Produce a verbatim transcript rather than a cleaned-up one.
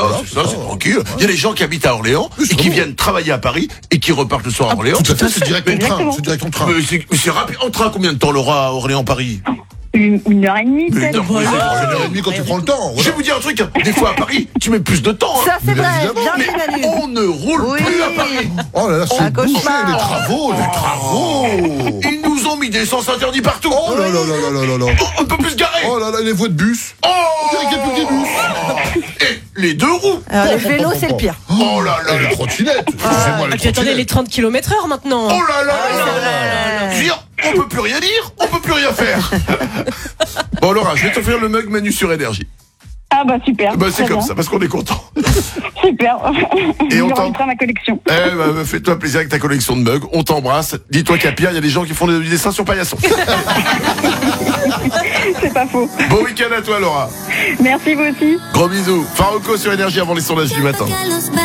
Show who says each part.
Speaker 1: voilà, c'est ça, c'est tranquille. Il y a des gens qui habitent à Orléans et qui viennent travailler à Paris et qui repartent le soir à Orléans.
Speaker 2: Tout à fait, c'est direct en train.
Speaker 3: Exactement.
Speaker 2: C'est direct en train.
Speaker 1: Mais c'est, mais c'est rapide. En train, combien de temps, Laura, à Orléans-Paris?
Speaker 3: Une, une heure et demie,
Speaker 1: Mais
Speaker 3: peut-être.
Speaker 1: non,
Speaker 2: C'est
Speaker 1: mais-
Speaker 2: une heure et demie quand tu prends le temps.
Speaker 1: Je vais
Speaker 2: Voilà.
Speaker 1: vous dire un truc, des fois à Paris, tu mets plus de temps. hein.
Speaker 4: Ça, c'est
Speaker 2: Bien
Speaker 4: vrai.
Speaker 2: évidemment,
Speaker 4: Bien
Speaker 1: Mais
Speaker 4: dit, Manu.
Speaker 1: on ne roule
Speaker 4: Oui.
Speaker 1: plus à Paris.
Speaker 2: Oh là là,
Speaker 4: Un
Speaker 2: c'est bouché,
Speaker 4: cauchemar.
Speaker 2: les travaux, les travaux.
Speaker 1: Ils nous ont mis des sens interdits partout.
Speaker 2: Oh là là là là là là là.
Speaker 1: On ne peut plus se garer.
Speaker 2: Oh là là, les voies de bus.
Speaker 1: Oh,
Speaker 2: On dirait qu'il n'y a plus que des bus.
Speaker 1: et les deux roues.
Speaker 4: Alors, les vélos, c'est le pire.
Speaker 1: Oh là là
Speaker 2: Et
Speaker 1: là.
Speaker 2: les trottinettes. Excusez-moi, les
Speaker 5: Ah, puis attendez, les
Speaker 2: trottinettes.
Speaker 5: trente kilomètres heure maintenant.
Speaker 1: Oh là là là
Speaker 4: c'est
Speaker 1: là
Speaker 4: vrai.
Speaker 1: là. Je veux dire, on peut plus rien dire, on peut plus rien faire. Bon Laura, je vais t'offrir le mug Manu sur énergie.
Speaker 3: Ah bah super.
Speaker 1: Bah c'est
Speaker 3: très
Speaker 1: comme
Speaker 3: bien.
Speaker 1: ça, parce qu'on est content.
Speaker 3: Super.
Speaker 1: Et
Speaker 3: Je
Speaker 1: on t'en-
Speaker 3: rajoutera ma collection.
Speaker 1: Eh bah, fais-toi plaisir avec ta collection de mugs, on t'embrasse. Dis-toi qu'à Pierre, il y a des gens qui font des dessins sur paillasson.
Speaker 3: C'est pas faux.
Speaker 1: Bon week-end à toi Laura.
Speaker 3: Merci vous aussi.
Speaker 1: Gros bisous. Farouko sur énergie avant les sondages du matin.